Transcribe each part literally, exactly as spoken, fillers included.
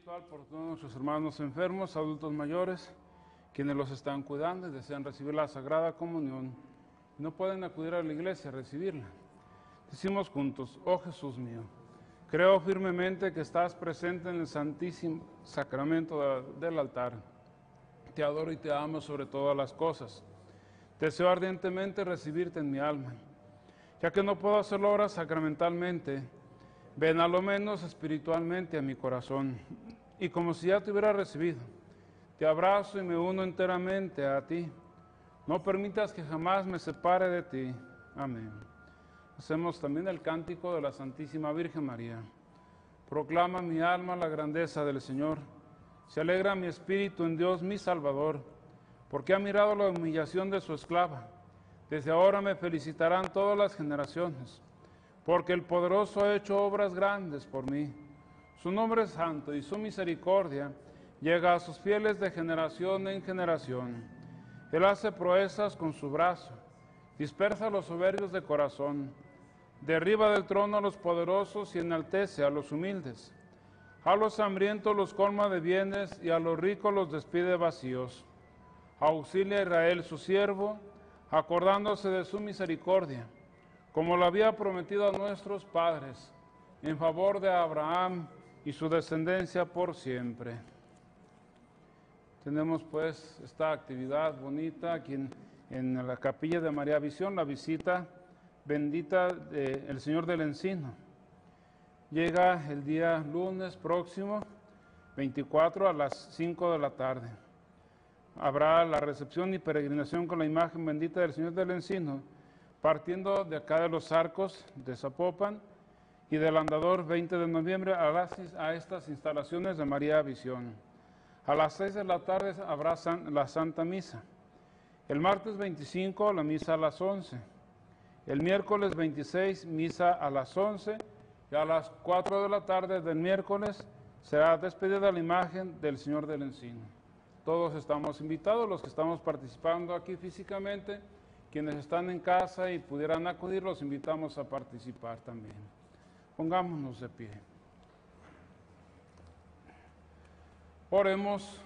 espiritual por todos nuestros hermanos enfermos, adultos mayores, quienes los están cuidando y desean recibir la Sagrada Comunión. No pueden acudir a la iglesia a recibirla. Decimos juntos: oh Jesús mío, creo firmemente que estás presente en el santísimo sacramento del altar. Te adoro y te amo sobre todas las cosas. Deseo ardientemente recibirte en mi alma. Ya que no puedo hacerlo ahora sacramentalmente, ven a lo menos espiritualmente a mi corazón, y como si ya te hubiera recibido, te abrazo y me uno enteramente a ti. No permitas que jamás me separe de ti. Amén. Hacemos también el cántico de la Santísima Virgen María. Proclama mi alma la grandeza del Señor. Se alegra mi espíritu en Dios mi Salvador, porque ha mirado la humillación de su esclava. Desde ahora me felicitarán todas las generaciones, porque el Poderoso ha hecho obras grandes por mí. Su nombre es santo y su misericordia llega a sus fieles de generación en generación. Él hace proezas con su brazo, dispersa a los soberbios de corazón, derriba del trono a los poderosos y enaltece a los humildes. A los hambrientos los colma de bienes y a los ricos los despide vacíos. Auxilia a Israel su siervo, acordándose de su misericordia, como lo había prometido a nuestros padres, en favor de Abraham y su descendencia por siempre. Tenemos pues esta actividad bonita aquí en, en la capilla de María Visión, la visita bendita del Señor del Encino. Llega el día lunes próximo, veinticuatro, a las cinco de la tarde. Habrá la recepción y peregrinación con la imagen bendita del Señor del Encino, partiendo de acá de los Arcos de Zapopan y del Andador veinte de noviembre a, las, a estas instalaciones de María Visión. A las seis de la tarde habrá san, la Santa Misa. El martes veinticinco, la misa a las once. El miércoles veintiséis, misa a las once. Y a las cuatro de la tarde del miércoles será despedida la imagen del Señor del Encino. Todos estamos invitados, los que estamos participando aquí físicamente, quienes están en casa y pudieran acudir, los invitamos a participar también. Pongámonos de pie. Oremos.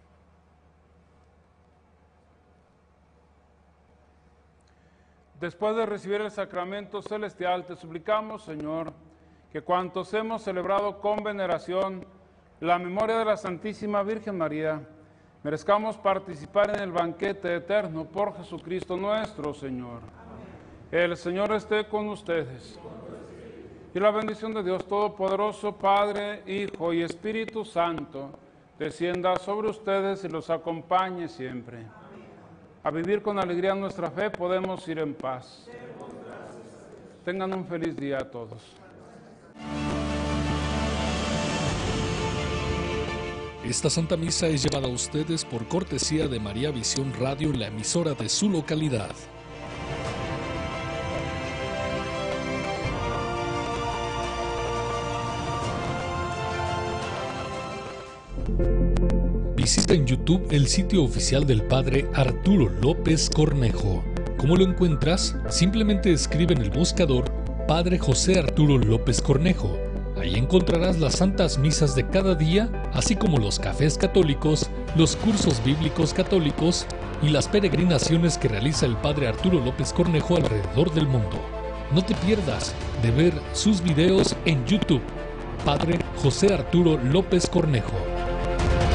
Después de recibir el sacramento celestial, te suplicamos, Señor, que cuantos hemos celebrado con veneración la memoria de la Santísima Virgen María, merezcamos participar en el banquete eterno por Jesucristo nuestro Señor. Amén. El Señor esté con ustedes. Y la bendición de Dios Todopoderoso, Padre, Hijo y Espíritu Santo, descienda sobre ustedes y los acompañe siempre. Amén. A vivir con alegría nuestra fe podemos ir en paz. Tengan un feliz día a todos. Esta Santa Misa es llevada a ustedes por cortesía de María Visión Radio, la emisora de su localidad. Visita en YouTube el sitio oficial del Padre Arturo López Cornejo. ¿Cómo lo encuentras? Simplemente escribe en el buscador Padre José Arturo López Cornejo. Ahí encontrarás las santas misas de cada día, así como los cafés católicos, los cursos bíblicos católicos y las peregrinaciones que realiza el Padre Arturo López Cornejo alrededor del mundo. No te pierdas de ver sus videos en YouTube. Padre José Arturo López Cornejo.